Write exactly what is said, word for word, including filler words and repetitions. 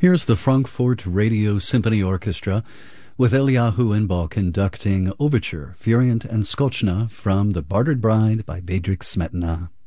Here's the Frankfurt Radio Symphony Orchestra with Eliyahu Inbal conducting Overture, Furient and Skochna from The Bartered Bride by Bedřich Smetana.